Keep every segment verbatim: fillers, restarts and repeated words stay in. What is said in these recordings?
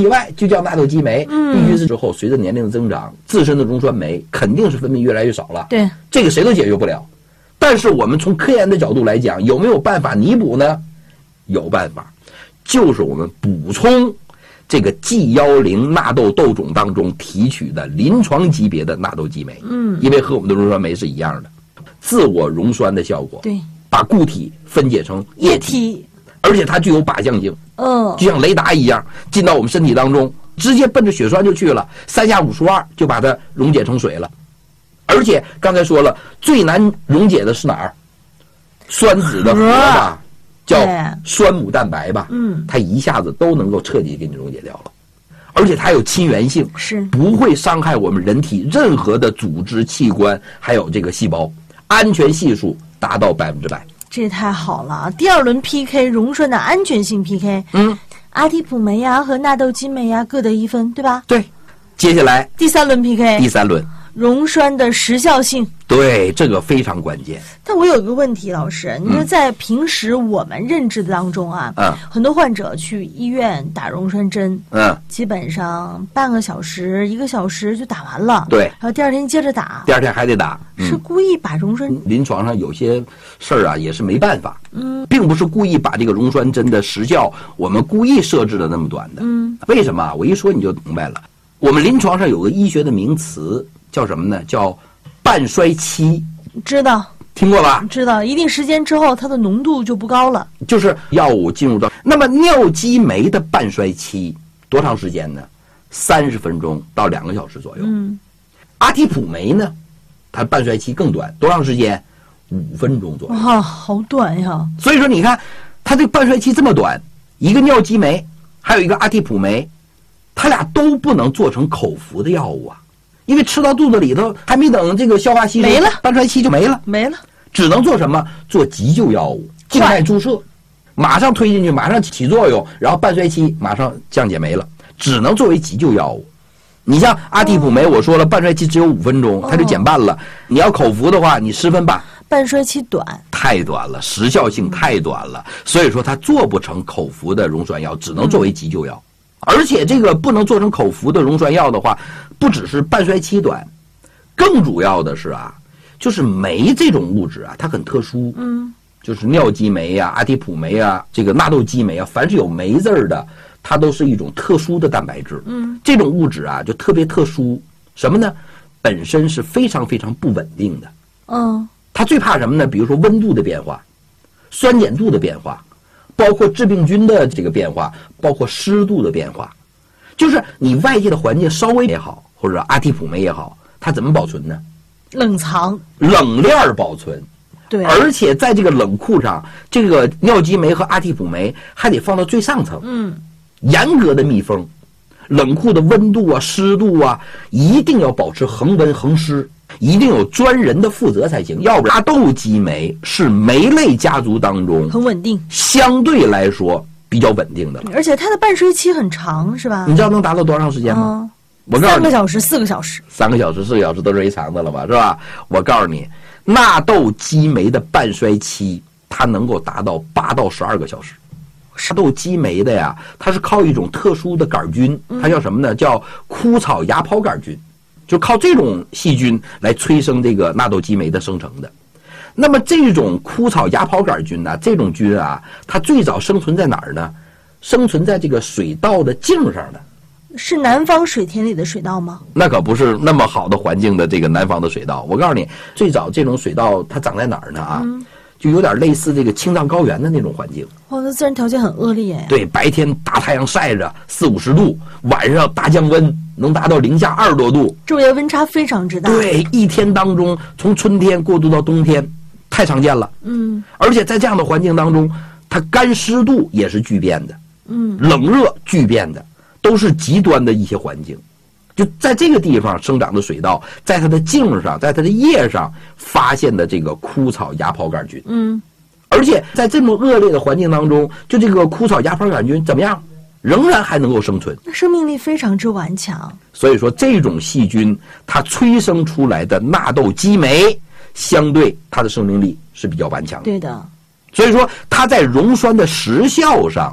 体外就叫纳豆激酶， 嗯， 必须是之后随着年龄的增长，自身的溶栓酶肯定是分泌越来越少了。 对， 这个谁都解决不了。但是我们从科研的角度来讲，有没有办法弥补呢？有办法，就是我们补充这个 G 一零 纳豆豆种当中提取的临床级别的纳豆激酶， 嗯， 因为和我们的溶栓酶是一样的，自我溶栓的效果， 对， 把固体分解成液体， 液体而且它具有靶向性， 嗯， 就像雷达一样，进到我们身体当中，直接奔着血栓就去了，三下五除二就把它溶解成水了。而且刚才说了，最难溶解的是哪儿？酸子的核吧，叫酸母蛋白吧， 嗯， 它一下子都能够彻底给你溶解掉了，而且它有亲源性， 是不会伤害我们人体任何的组织器官，还有这个细胞，安全系数达到百分之百。 这太好了！第二轮 P K 溶栓的安全性 P K， 嗯， 阿提普酶呀和纳豆激酶呀各得一分，对吧？ 对。接下来第三轮 P K， 第三轮溶栓的时效性。 对，这个非常关键。 但我有一个问题，老师，你说在平时我们认知当中啊， 嗯， 很多患者去医院打溶栓针， 嗯， 基本上半个小时、一个小时就打完了， 对， 然后第二天接着打， 第二天还得打， 嗯、是故意把溶栓。 临床上有些事儿啊，也是没办法， 嗯， 并不是故意把这个溶栓针的时效我们故意设置的那么短的， 嗯， 为什么？我一说你就明白了。我们临床上有个医学的名词叫什么呢？叫半衰期。 知道， 听过吧？ 知道，一定时间之后它的浓度就不高了。 就是药物进入到那么尿激酶的半衰期多长时间呢？三十分钟到两个小时左右。 嗯， 阿提普酶呢，它半衰期更短，多长时间？五分钟左右。 哇，好短呀！ 所以说，你看它这个半衰期这么短，一个尿激酶，还有一个阿提普酶，它俩都不能做成口服的药物啊。因为吃到肚子里头，还没等这个消化吸收， 没了， 半衰期就没了， 没了， 只能做什么？做急救药物，静脉注射，马上推进去，马上起作用，然后半衰期马上降解没了，只能作为急救药物。你像阿提普酶，我说了，半衰期只有五分钟，它就减半了。你要口服的话，你十分半， 半衰期短， 太短了，时效性太短了，所以说它做不成口服的溶栓药，只能作为急救药。而且这个不能做成口服的溶栓药的话，不只是半衰期短，更主要的是啊，就是酶这种物质啊，它很特殊， 嗯， 就是尿激酶啊、阿提普酶啊、这个纳豆激酶啊，凡是有酶字儿的，它都是一种特殊的蛋白质， 嗯， 这种物质啊就特别特殊，什么呢？本身是非常非常不稳定的， 嗯， 它最怕什么呢？比如说温度的变化、酸碱度的变化，包括致病菌的这个变化，包括湿度的变化，就是你外界的环境稍微也好，或者阿提普酶也好，它怎么保存呢？ 冷藏， 冷链保存。 对， 而且在这个冷库上，这个尿激酶和阿提普酶还得放到最上层， 嗯， 严格的密封，冷库的温度啊、湿度啊，一定要保持恒温恒湿，一定有专人的负责才行，要不然纳豆激酶是酶类家族当中很稳定， 相对来说比较稳定的了。 而且它的半衰期很长，是吧？ 你知道能达到多长时间吗？ 嗯、 我告诉你， 三个小时、四个小时， 三个小时、四个小时都是为常的了吧，是吧？我告诉你，纳豆激酶的半衰期，它能够达到八到十二个小时。纳豆激酶的呀，它是靠一种特殊的杆菌，它叫什么呢？叫枯草芽孢杆菌，就靠这种细菌来催生这个纳豆激酶的生成的。那么这种枯草芽孢杆菌呢，这种菌啊，它最早生存在哪儿呢？生存在这个水稻的茎上的。 是南方水田里的水稻吗？ 那可不是那么好的环境的这个南方的水稻。我告诉你，最早这种水稻它长在哪儿呢？啊，嗯、就有点类似这个青藏高原的那种环境。 哇，那自然条件很恶劣呀。 对，白天大太阳晒着四五十度，晚上大降温能达到零下二十多度， 昼夜温差非常之大。 对，一天当中从春天过渡到冬天，太常见了。 嗯， 而且在这样的环境当中，它干湿度也是巨变的， 嗯， 冷热巨变的。都是极端的一些环境，就在这个地方生长的水稻，在它的茎上，在它的叶上发现的这个枯草芽孢杆菌， 嗯， 而且在这么恶劣的环境当中，就这个枯草芽孢杆菌怎么样，仍然还能够生存， 那生命力非常之顽强。 所以说，这种细菌它催生出来的纳豆激酶，相对它的生命力是比较顽强的。 对的， 所以说它在溶栓的时效上，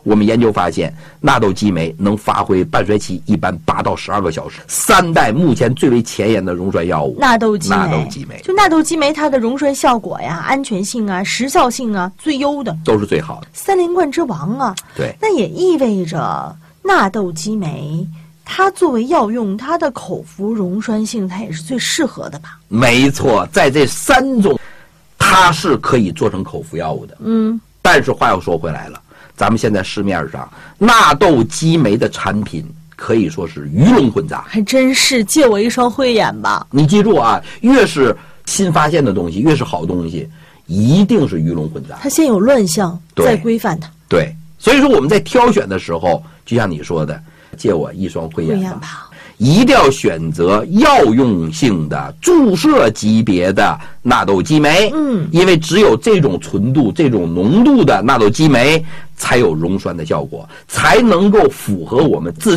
我们研究发现，纳豆激酶能发挥半衰期一般八到十二个小时。三代目前最为前沿的溶栓药物， 纳豆激酶， 纳豆激酶就纳豆激酶，它的溶栓效果呀、安全性啊、时效性啊，最优的， 都是最好的， 三连冠之王啊。 对， 那也意味着纳豆激酶，它作为药用，它的口服溶栓性，它也是最适合的吧？ 没错，在这三种，它是可以做成口服药物的。 嗯， 但是话又说回来了。咱们现在市面上纳豆激酶的产品可以说是鱼龙混杂， 还真是，借我一双慧眼吧。 你记住啊，越是新发现的东西，越是好东西，一定是鱼龙混杂。 它先有乱象，再规范它。 对，所以说我们在挑选的时候，就像你说的，借我一双慧眼吧。 吧一定要选择药用性的注射级别的纳豆激酶， 嗯， 因为只有这种纯度、这种浓度的纳豆激酶才有溶栓的效果，才能够符合我们自